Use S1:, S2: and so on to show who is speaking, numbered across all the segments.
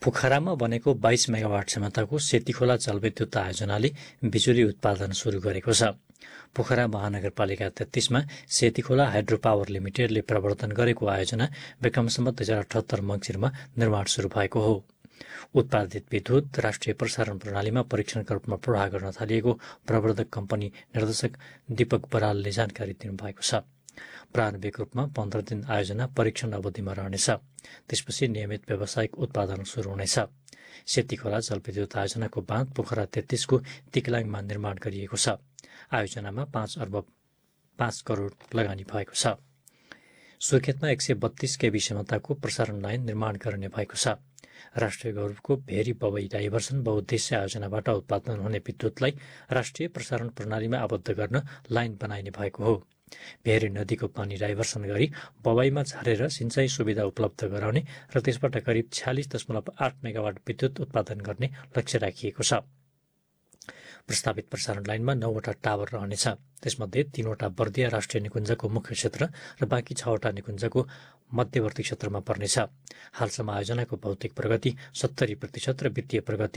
S1: पोखरामा बनेको 22 मेगावाट क्षमताको सेतीखोला जलविद्युत आयोजनाले बिजुली उत्पादन सुरु गरेको छ। पोखरा महानगरपालिका 33 मा सेतीखोला हाइड्रो पावर लिमिटेडले प्रवर्तन गरेको आयोजना विक्रम सम्वत 2078 मङ्सिरमा निर्माण सुरु भएको हो। उत्पादित विद्युत राष्ट्रिय प्रसारण प्रणालीमा परीक्षणका रूपमा प्रवाह गर्न थालिएको प्रवर्धक कम्पनी निर्देशक दीपक बरालले जानकारी दिनुभएको छ। प्रारम्भिक रूपमा 15 दिन आयोजना परीक्षण अवधिमा रहनेछ। त्यसपछि नियमित व्यावसायिक उत्पादन सुरु हुनेछ। सेतीखोला जलविद्युत आयोजनाको बाँध पोखरा 33 को तिक्लाङमा निर्माण गरिएको छ। आयोजनामा 5 अर्ब 5 करोड लगानी भएको छ। सुर्खेतमा 132 केबी क्षमताको प्रसारण लाइन निर्माण गर्ने भएको छ। राष्ट्रिय गौरवको भेरी बबई डाइभर्सन बहुद्देश्य आयोजनाबाट उत्पादन हुने विद्युतलाई राष्ट्रिय प्रसारण प्रणालीमा आबद्ध गर्न लाइन बनाइने भएको हो। भेरी नदीको पानी डाइभर्सन गरी बबाईमा झारेर सिंचाई सुविधा उपलब्ध गराउने र त्यसबाट करिब 46.8 मेगावाट विद्युत उत्पादन गर्ने लक्ष्य राखिएको छ। प्रस्तावित प्रसारण लाइनमा 9वटा टावर रहनेछ। त्यसमध्ये 3वटा बर्दिया राष्ट्रिय निकुञ्जको मुख्य क्षेत्र र बाँकी 6वटा निकुञ्जको मध्यवर्ती क्षेत्रमा पर्नेछ। हालसम्म आयोजनाको भौतिक प्रगति 70% र वित्तीय प्रगति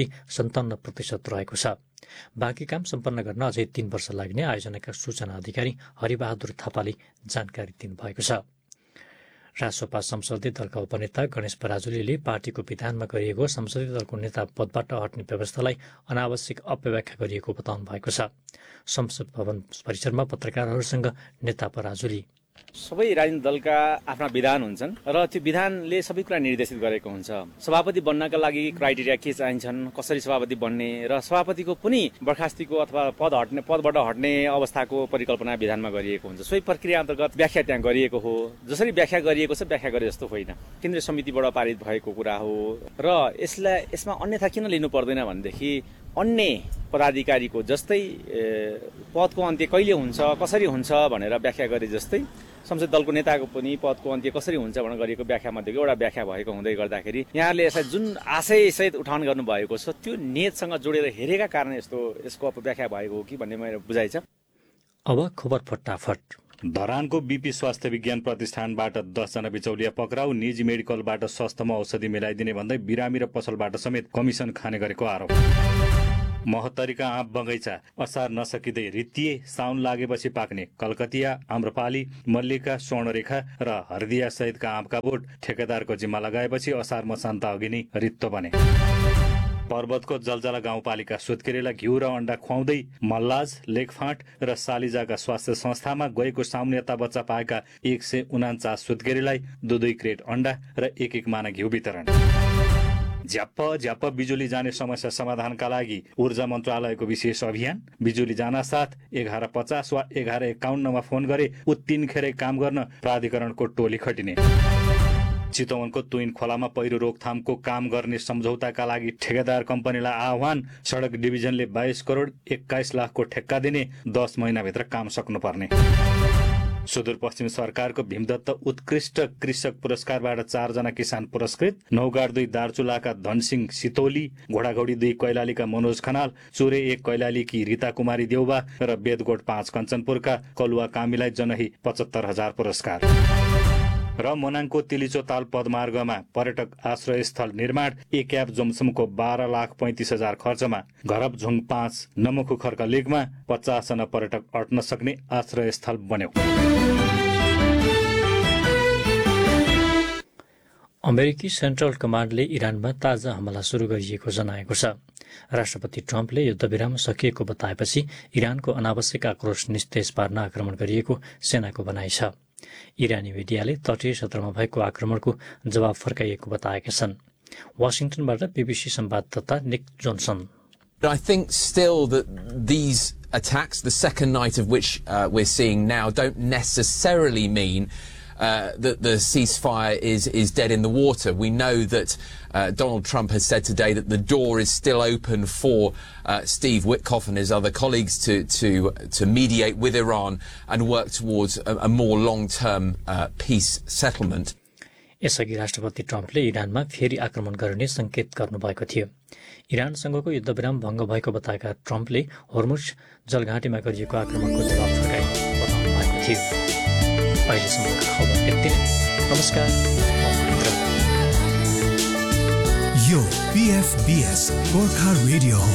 S1: 57% रहेको छ। बाँकी काम सम्पन्न गर्न अझै 3 वर्ष लाग्ने आयोजनाका सूचना अधिकारी हरिबहादुर थापाले जानकारी दिनुभएको छ। रासोपा संसदीय दलका उपनेता गणेश पराजुलीले पार्टीको विधानमा गरिएको संसदीय दलको नेता पदबाट हट्ने व्यवस्थालाई अनावश्यक अपव्याख्या गरिएको बताउनु भएको छ। संसद भवन परिसरमा पत्रकारहरूसँग नेता पराजुली
S2: सबै राजनीतिक दलका आफ्ना विधान हुन्छन् र त्यो विधानले सबै कुरा निर्देशित गरेको हुन्छ। सभापति बन्नका लागि क्राइटेरिया के चाहिन्छन्, कसरी सभापति बन्ने र सभापतिको पनि बर्खास्तीको अथवा पदबाट हट्ने अवस्थाको परिकल्पना विधानमा गरिएको हुन्छ। सोही प्रक्रिया अन्तर्गत व्याख्या त्यहाँ गरिएको हो। जसरी व्याख्या गरिएको छ व्याख्या गरे जस्तो होइन, केन्द्रीय समितिबाट पारित भएको कुरा हो र यसमा अन्यथा किन लिनु पर्दैन भनेदेखि अन्य पदाधिकारीको जस्तै पदको अन्त्य कहिले हुन्छ, कसरी हुन्छ भनेर व्याख्या गरे जस्तै संसद दलको नेताको पनि पदको अन्त्य कसरी हुन्छ भनेर गरिएको व्याख्या मध्येको एउटा व्याख्या भएको हुँदै गर्दाखेरि यहाँले यसलाई जुन आशयसहित उठान गर्नुभएको छ त्यो नेतसँग जोडेर हेरेका कारण यसको अपव्याख्या भएको हो कि भन्ने मेरो बुझाइ छ।
S1: अब खबर फटाफट।
S3: धरानको बीपी स्वास्थ्य विज्ञान प्रतिष्ठानबाट 10 जना बिचौलिया पक्राउ। निजी मेडिकलबाट सस्तोमा औषधि मिलाइदिने भन्दै बिरामी र पसलबाट समेत कमिसन खाने गरेको आरोप। महोत्तरीका आँप बगैँचा असार नसकिँदै रित्तिए। साउन लागेपछि पाक्ने कलकतिया, आम्रपाली, मल्लिका, स्वर्णरेखा र हर्दिया सहितका आँपका बोट ठेकेदारको जिम्मा लगाएपछि असार मसान्त अघि नै रित्तो बने। पर्वतको जलजला गाउँपालिका सुत्केरीलाई घिउ र अण्डा खुवाउँदै मल्लाज, लेखफाँट र सालिजाका स्वास्थ्य संस्थामा गएको साउन यता बच्चा पाएका 149 सुत्केरीलाई 2 क्रेट अण्डा र 1 माना घिउ वितरण। झ्याप्प बिजुली जाने समस्या समाधानका लागि ऊर्जा मन्त्रालयको विशेष अभियान। बिजुली जानासाथ 1150 वा 1151 फोन गरे उत्तिनखेरै काम गर्न प्राधिकरणको टोली खटिने। चितवनको तुइन खोलामा पहिरो रोकथामको काम गर्ने सम्झौताका लागि ठेकेदार कम्पनीलाई आह्वान। सडक डिभिजनले 22 करोड 21 लाखको ठेक्का दिने, 10 महिनाभित्र काम सक्नुपर्ने। सुदूरपश्चिम सरकारको भीमदत्त उत्कृष्ट कृषक पुरस्कारबाट 4 जना किसान पुरस्कृत। नौगाड 2 दार्चुलाका धनसिंह सितोली, घोडाघोडी 2 कैलालीका मनोज खनाल, चुरे 1 कैलालीकी रीता कुमारी देउबा र बेदगोट 5 कञ्चनपुरका कलुवा कामीलाई जनही 75,000 पुरस्कार। र मोनाङको तिलिचो ताल पदमार्गमा पर्यटक आश्रय स्थल निर्माण। एक एप जोमसुमको 12,35,000 खर्चमा घरबझुङ 5 नमुखु खर्क लेकमा 50 जना पर्यटक अट्न सक्ने आश्रय स्थल बन्यो।
S1: अमेरिकी सेन्ट्रल कमान्डले इरानमा ताजा हमला सुरु गरिएको जनाएको छ। राष्ट्रपति ट्रम्पले युद्धविराम सकिएको बताएपछि इरानको अनावश्यक आक्रोश निस्तेज पार्न आक्रमण गरिएको सेनाको भनाइ छ। इरानी मिडियाले तटीय क्षेत्रमा भएको आक्रमणको जवाब फर्काइएको बताएका छन्। वाशिंगटनबाट बीबीसी संवाददाता निक Johnson.
S4: I think still that these attacks, the second night of which we're seeing now, don't necessarily mean that the ceasefire is dead in the water. We know that Donald Trump has said today that the door is still open for Steve Witkoff and his other colleagues to mediate with Iran and work towards a more long-term peace settlement.
S1: यसअघि राष्ट्रपति ट्रम्पले इरानमा फेरि आक्रमण गर्ने संकेत गर्नुभएको थियो। इरानसँगको युद्धविराम भंग भएको बताएका ट्रम्पले होर्मुज जलघाटीमा गरिएको आक्रमणको जवाब फर्काइने बताउनु भएको थियो। अहिलेसम्मका खबर यति नै। नमस्कार।
S5: यो PFBS गोर्खा रेडियो हो।